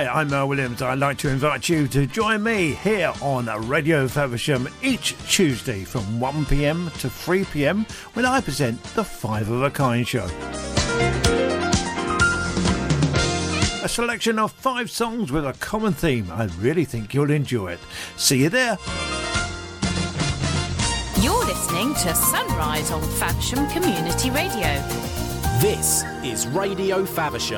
Hi, I'm Mel Williams. I'd like to invite you to join me here on Radio Faversham each Tuesday from 1pm to 3pm when I present the Five of a Kind show. A selection of 5 songs with a common theme. I really think you'll enjoy it. See you there. You're listening to Sunrise on Faversham Community Radio. This is Radio Faversham.